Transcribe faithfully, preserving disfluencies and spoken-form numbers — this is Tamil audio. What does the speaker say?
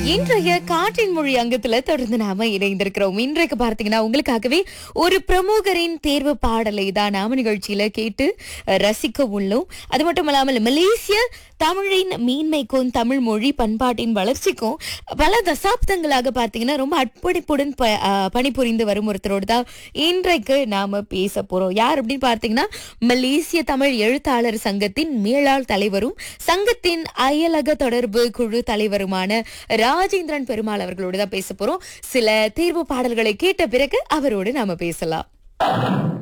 இன்றைய காற்றின் மொழி அங்கத்துல தொடர்ந்து நாம இணைந்திருக்கிறோம். இன்றைக்கு பார்த்தீங்கன்னா உங்களுக்காகவே ஒரு பிரமுகரின் தேர்வு பாடலை தான் நாம நிகழ்ச்சியில கேட்டு அஹ், ரசிக்க உள்ளோம். அது மட்டும் இல்லாமல் மலேசிய தமிழின் மீன்மைக்கும் தமிழ் மொழி பண்பாட்டின் வளர்ச்சிக்கும் பல தசாப்தங்களாக பார்த்தீங்கன்னா ரொம்ப அர்ப்பணிப்புடன் ப அஹ், பணிபுரிந்து வரும் ஒருத்தரோடு தான் இன்றைக்கு நாம பேச போறோம். யார் அப்படின்னு பார்த்தீங்கன்னா மலேசிய தமிழ் எழுத்தாளர் சங்கத்தின் மேலாள் தலைவரும் சங்கத்தின் அயலக தொடர்பு குழு தலைவருமான ராஜேந்திரன் பெருமாள் அவர்களோடு தான் பேச போறோம். சில தேர்வு பாடல்களை கேட்ட பிறகு அவரோடு நாம பேசலாம்.